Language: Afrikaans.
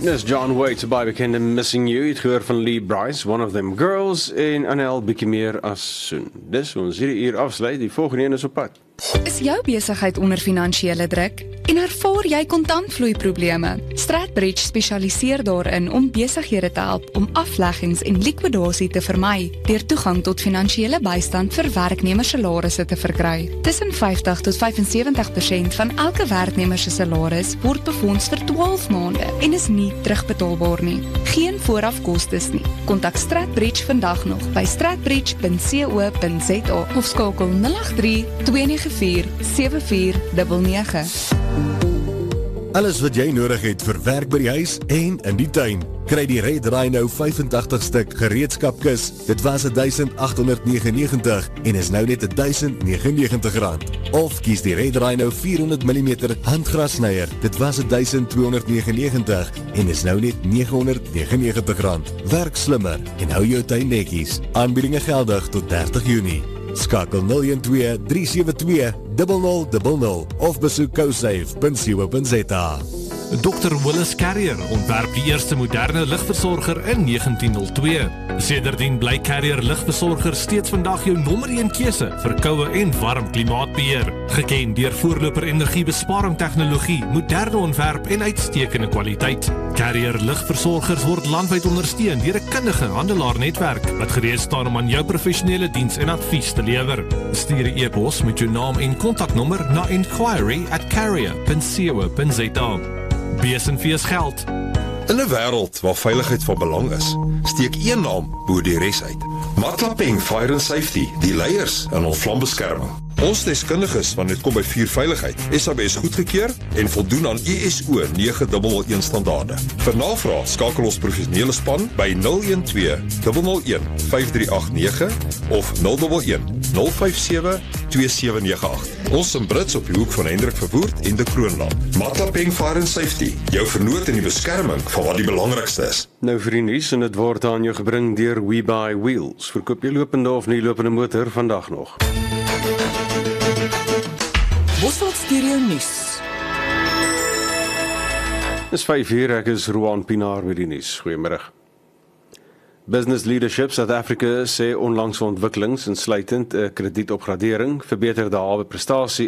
Dis John Waite, baie bekende Missing You, het gehoor van Lee Bryce, One of Them Girls, en Anel bietjie meer as soon. Dis ons hierdie uur afsluit, die volgende een is op pad. Is jou besigheid onder finansiële druk? En ervaar jy kontantvloeiprobleme? Stratbridge spesialiseer daarin om besighede te help om afleggings en likwidasie te vermy deur toegang tot finansiële bystand vir werknemersalarisse te verkry. Tussen 50 tot 75% van elke werknemer se salaris word befonds vir 12 maande en is nie terugbetaalbaar nie. Geen voorafkostes nie. Kontak Stratbridge vandag nog by stratbridge.co.za of skakel 083 294 7499. Alles wat jy nodig het vir werk by die huis en in die tuin. Kry die Red Rhino 85 stuk gereedskapkis. Dit was R1,899 en is nou net R1,099. Of kies die Red Rhino 400mm handgrassnyer. Dit was R1,299 en is nou net R999. Werk slimmer en hou jou tuin netjies. Aanbiedinge geldig tot 30 Junie. Skakel 012-372-0000 of besoek cosafe.co.za. Dr. Willis Carrier ontwerp die eerste moderne ligversorger in 1902. Sedertdien bly Carrier ligversorger steeds vandag jou nommer 1 keuse vir koue en warm klimaatbeheer. Geken deur voorloper energiebesparing tegnologie, moderne ontwerp en uitstekende kwaliteit. Carrier ligversorgers word landwyd ondersteun deur 'n kundige handelaarnetwerk wat gereed staan om aan jou professionele diens en advies te lewer. Stuur 'n e-pos met jou naam en kontaknommer na inquiry@carrier.co.za. Besenfees geld. In 'n wêreld waar veiligheid van belang is, steek een naam bo die res uit. Matlapeng Fire and Safety, die leiers in ons vlambeskerming. Ons deskundiges wanneer dit kom by vuurveiligheid, SABS goedgekeur en voldoen aan ISO 9001 standaarde. Vir navraag skakel ons professionele span by 012 001 5389 of 011 057 2798. Ons in Brits op die hoek van Hendrik Verwoerd en de Kroonland. Matlapeng Fire and Safety, jou vernoot in die beskerming van wat die belangrikste is. Nou vir die nuus, en dit word aan jou gebring deur We Buy Wheels. Verkoop jy lopende of nie lopende motor vandag nog? Bosveld Stereo Nuus. Dis 5:00, ek is Roan Pinaar met die nuus. Goeiemôre. Business Leadership South Africa sê onlangse ontwikkelings insluitend 'n kredietopgradering, verbeterde hawe prestasie